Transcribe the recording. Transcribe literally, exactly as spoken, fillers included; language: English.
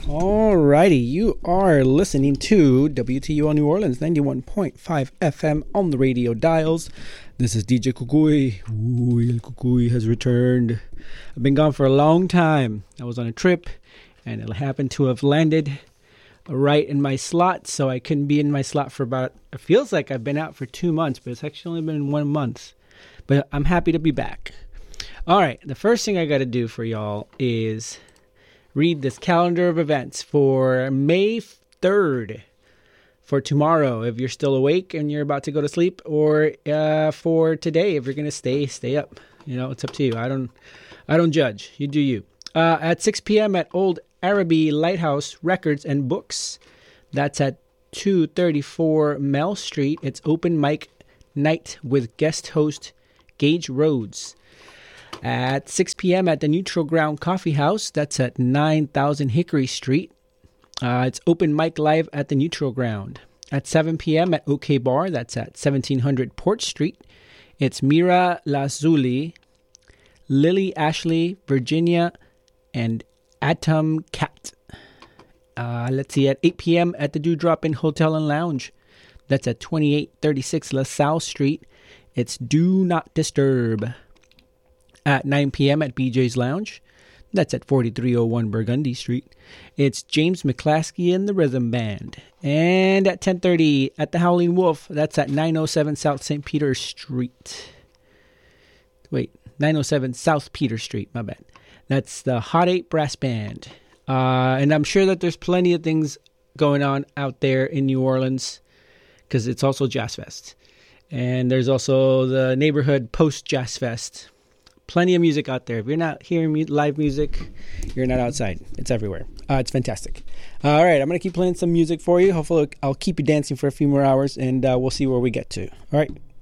Alrighty, you are listening to W T U L New Orleans ninety-one point five F M on the radio dials. This is D J Kukui. Ooh, El Kukui has returned. I've been gone for a long time. I was on a trip, and it happened to have landed right in my slot, so I couldn't be in my slot for about, it feels like I've been out for two months, but it's actually only been one month. But I'm happy to be back. All right, the first thing I got to do for y'all is read this calendar of events for May third, for tomorrow if you're still awake and you're about to go to sleep, or uh, for today if you're going to stay, stay up. You know, it's up to you. I don't I don't judge. You do you. Uh, at six p.m. at Old Araby Lighthouse Records and Books. That's at two thirty-four Mel Street. It's open mic night with guest host Gage Rhodes. At six p.m. at the Neutral Ground Coffee House. That's at nine thousand Hickory Street. Uh, it's open mic live at the Neutral Ground. At seven p.m. at OK Bar. That's at seventeen hundred Port Street. It's Mira Lazuli, Lily Ashley, Virginia, and Atom Cat. Uh, let's see, at eight p.m. at the Dewdrop Inn Hotel and Lounge. That's at twenty-eight thirty-six LaSalle Street. It's Do Not Disturb. At nine p.m. at B J's Lounge. That's at forty-three oh one Burgundy Street. It's James McClaskey and the Rhythm Band. And at ten thirty at the Howling Wolf. That's at nine oh seven South Saint Peter Street. Wait, nine oh seven South Peter Street, my bad. That's the Hot Eight Brass Band. Uh, and I'm sure that there's plenty of things going on out there in New Orleans, because it's also Jazz Fest. And there's also the neighborhood post Jazz Fest. Plenty of music out there. If you're not hearing mu- live music, you're not outside. It's everywhere. Uh, it's fantastic. Uh, all right, I'm going to keep playing some music for you. Hopefully I'll keep you dancing for a few more hours, and uh, we'll see where we get to. All right.